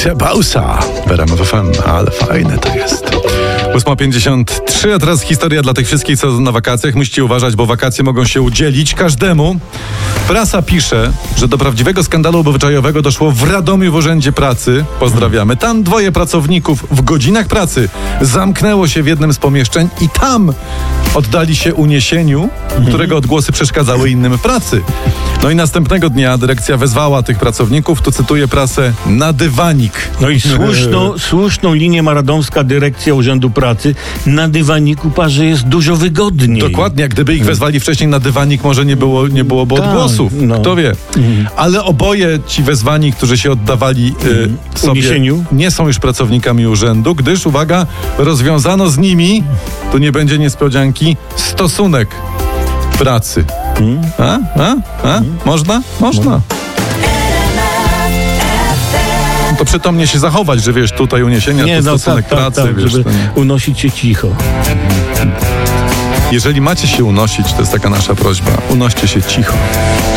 Wersja Bausa w RMF FM, ale fajne to jest. 8:53, a teraz historia dla tych wszystkich, co na wakacjach. Musicie uważać, bo wakacje mogą się udzielić każdemu. Prasa pisze, że do prawdziwego skandalu obyczajowego doszło w Radomiu w Urzędzie Pracy. Pozdrawiamy. Tam 2 pracowników w godzinach pracy zamknęło się w jednym z pomieszczeń i tam oddali się uniesieniu, którego odgłosy przeszkadzały innym w pracy. No i następnego dnia dyrekcja wezwała tych pracowników, tu cytuję prasę, na dywanik. No i słuszną linię ma radomska dyrekcja Urzędu Pracy. Na dywaniku parze jest dużo wygodniej. Dokładnie, jak gdyby ich wezwali wcześniej na dywanik, może nie byłoby odgłosów. No. Kto wie. Ale oboje ci wezwani, którzy się oddawali sobie, uniesieniu, nie są już pracownikami urzędu, gdyż, uwaga, rozwiązano z nimi, tu nie będzie niespodzianki, stosunek pracy. Można? Można. To przytomnie się zachować, że wiesz, tutaj uniesienia, to stosunek pracy. Wiesz, żeby unosić się cicho. Jeżeli macie się unosić, to jest taka nasza prośba, unoście się cicho.